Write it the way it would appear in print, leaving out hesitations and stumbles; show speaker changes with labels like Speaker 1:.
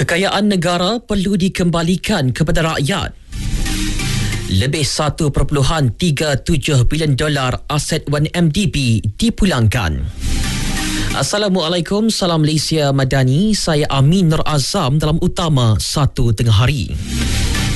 Speaker 1: Kekayaan negara perlu dikembalikan kepada rakyat. Lebih 1.37 bilion dolar aset 1MDB dipulangkan. Assalamualaikum, salam Malaysia Madani. Saya Amin Nur Azam dalam utama 1 tengah hari.